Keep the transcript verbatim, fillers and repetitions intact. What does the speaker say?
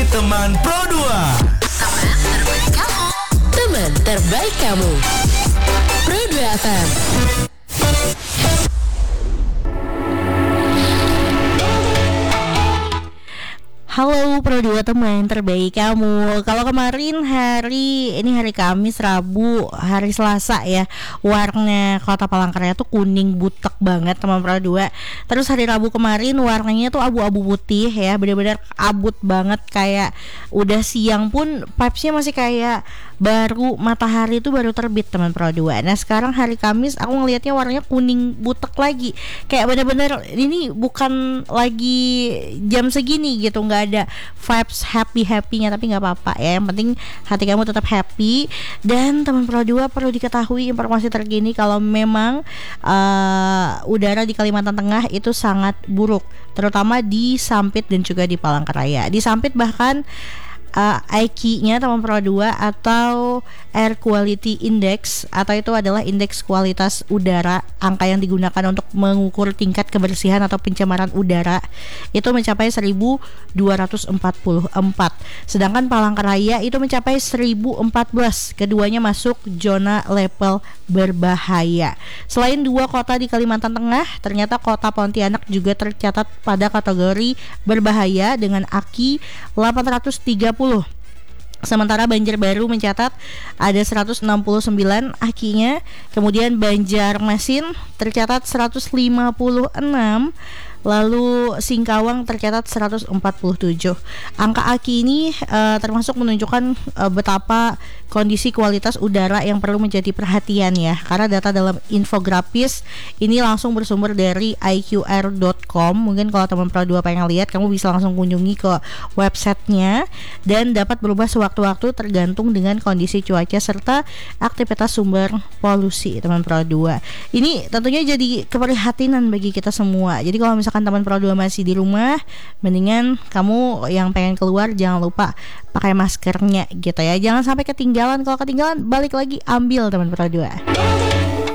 teman Pro dua. Teman terbaik kamu. Teman terbaik kamu. Pro dua F M. Halo Pro dua teman terbaik kamu. Kalau kemarin hari ini hari Kamis, Rabu, hari Selasa ya, warna Kota Palangkaraya tuh kuning butek banget teman Pro dua. Terus hari Rabu kemarin warnanya tuh abu-abu putih ya, benar-benar abut banget, kayak udah siang pun vibes-nya masih kayak baru matahari itu baru terbit teman Pro dua. Nah sekarang hari Kamis aku ngelihatnya warnanya kuning butek lagi, kayak benar-benar ini bukan lagi jam segini gitu, nggak ada vibes happy-happynya, tapi nggak apa-apa ya, yang penting hati kamu tetap happy. Dan teman Pro dua perlu diketahui informasi terkini kalau memang uh, udara di Kalimantan Tengah itu sangat buruk, terutama di Sampit dan juga di Palangkaraya. Di Sampit bahkan Uh, I Q-nya teman Pro dua atau Air Quality Index, atau itu adalah indeks kualitas udara, angka yang digunakan untuk mengukur tingkat kebersihan atau pencemaran udara, itu mencapai seribu dua ratus empat puluh empat. Sedangkan Palangkaraya itu mencapai seribu empat belas. Keduanya masuk zona level berbahaya. Selain dua kota di Kalimantan Tengah, ternyata kota Pontianak juga tercatat pada kategori berbahaya dengan A Q I delapan ratus tiga puluh. Sementara Banjarbaru mencatat ada seratus enam puluh sembilan A Q I-nya. Kemudian Banjarmasin tercatat seratus lima puluh enam. Lalu Singkawang tercatat seratus empat puluh tujuh. Angka A Q I ini uh, termasuk menunjukkan uh, betapa kondisi kualitas udara yang perlu menjadi perhatian ya, karena data dalam infografis ini langsung bersumber dari I Q R dot com. Mungkin kalau teman Pro dua pengen lihat, kamu bisa langsung kunjungi ke websitenya, dan dapat berubah sewaktu-waktu tergantung dengan kondisi cuaca serta aktivitas sumber polusi teman Pro dua. Ini tentunya jadi keprihatinan bagi kita semua. Jadi kalau misalkan teman Pro dua masih di rumah, mendingan kamu yang pengen keluar jangan lupa pakai maskernya gitu ya. Jangan sampai ketinggalan. Kalau ketinggalan balik lagi ambil teman Pro dua.